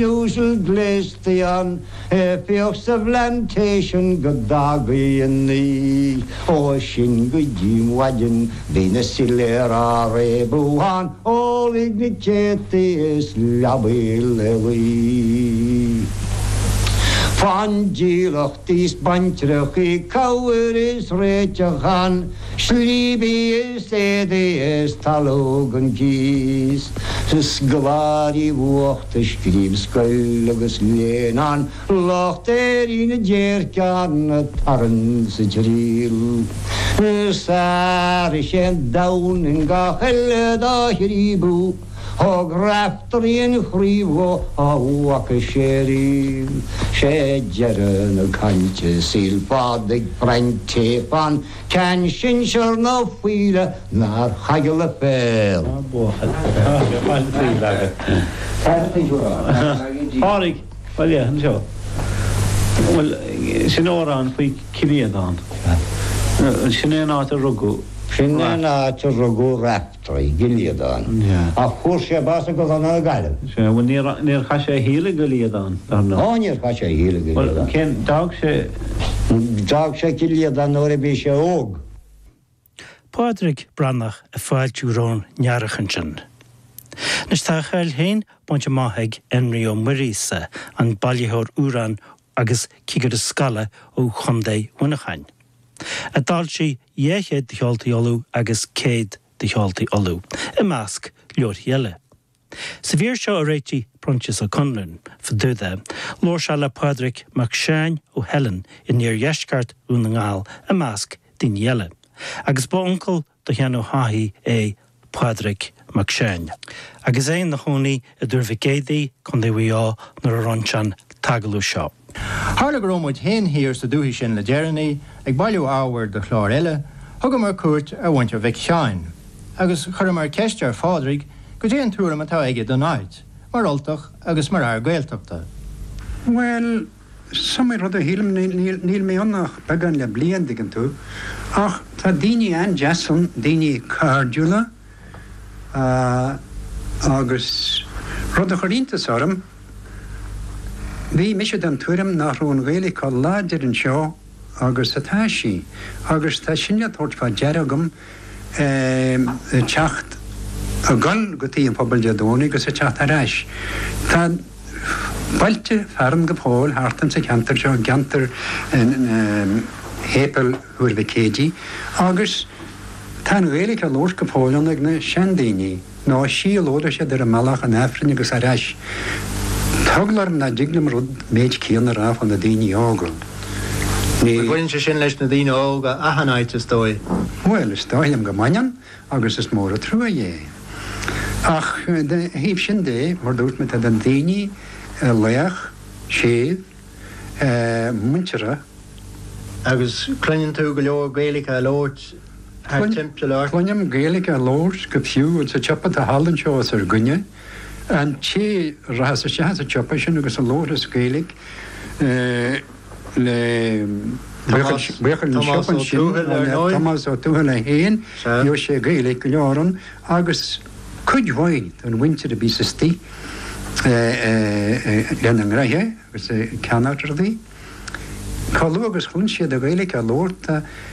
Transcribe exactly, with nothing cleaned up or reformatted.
Usual Glacian, if you're plantation, good dog in the ocean, good Jim Wagon, Venezuela, Rebuan, all ignichetis, Labilly. Van Gilach, these bunchrechi, cower is Rechahan, Sleepy is Eddie is Talogan keys. Sglari walked the screams, Skulgus Lenan, locked there in a jerkan at Arns drill. Sarish and down and Gahella Hiribu. Og rafter in frivo a walk a sherry. Shedjeren a kantje silfadig brente van kan shinshar no fila naar hagel fel. Ah, boh. Ah, jag fan frilager. Farig. Vad är det så? Well, sinoran fi kiliadan. Sinena ta rogu. Sinena ta rogu raptri giliadan. A khushe basa go na gal. So when near near khasha hele giliadan. Oh, near khasha hele giliadan. Well, ken dog she dog she giliadan ore be she og. Padraig Brannach a fáiltúrón nearachansin. Nes tá chail hain bhaint maithig Enrio Marisa an bailíthór úrán agus cigad scala ó chundé Winnachain. A dal si dhéchéad de cheoltaí olú agus céad de cheoltaí olú, i measc leor heile. Sa bhíor seo a réití prontas a Conlún, fa dúda, lór se le Padraig McShane ó Helen i níor dheisceart úna ngáil a measc din heile. Agus ba uncle do cheanú haí é Padraig McShane. Agus é na chónaí a dúrfa gédaí chun é bhíá nar a ransean tagalú seo. Harla grómid hen hir sa dúhí sin le Jeremy, ag bailú áhar de chlár eile, thugam mar cuairt a bhaint ar bheith seáin. Agus chuir mar ceiste ar Padraig go dé an túram atá aige don áid, mar oltach agus mar ar gaeltachta. Well, some rud a hílim níl mé annach began le blian digan tú, ach tá daoine an jason, daoine cardula, uh, agus rud a chorintas orm, bhí mise an túram nach rún réala cá láidir an seo agus atá sí, agus tá sinne tort fá dearagam teacht a gal go tíí an pobal deadóna agus a teacht a reis. Tá bailte fearm go pól, hartam sa ceantar seo ceantar hépel huair bheith cédí, agus tá réala a lór go pólan ag na seandaoine, ná sí lóda sé ar a malach an efrin agus a reis. Tuglarm na dignam rud méid cían a ráf an na daoine ágal. Bhain se sin leis na daoine ága a hanáid is dói. Well, is dóim go maian, agus is mór a trua dhé. Ach, híb sin dé, mar dúirt me an daoine leach, séad, muintere. Agus clunn tú go leor Gaelic a lórt ar timp le lár. Clunnim Gaelic a lórt go fiú sa chopa a hallan seo as ar gunne. An tí rahas a sé has a chopa sin agus a lóras Gaelic le bhuichail na siopan sin Thomas ó túhal a héin, jo sé Gaelic go leoran, agus cuid bhaid an winter a bí sa tí gan an raithe, agus ceannátar a bhí. Cá lu agus chun siad a Gaelic a lórta